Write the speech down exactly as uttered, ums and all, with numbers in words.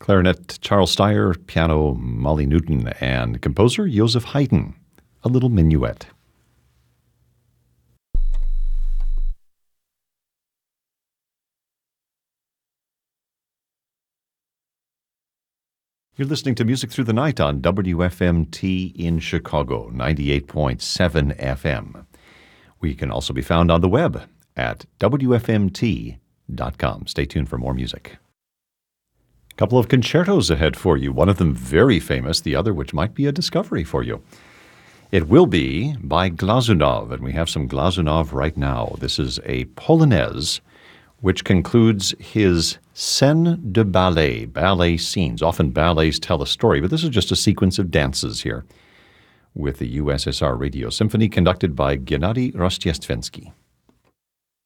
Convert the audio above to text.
Clarinet, Charles Steyer, piano, Molly Newton, and composer Joseph Haydn, a little minuet. You're listening to Music Through the Night on W F M T in Chicago, ninety-eight point seven F M. We can also be found on the web at W F M T dot com. Stay tuned for more music. A couple of concertos ahead for you, one of them very famous, the other which might be a discovery for you. It will be by Glazunov, and we have some Glazunov right now. This is a Polonaise, which concludes his scène de ballet, ballet scenes. Often ballets tell a story, but this is just a sequence of dances here with the U S S R Radio Symphony conducted by Gennady Rostestvenskiy.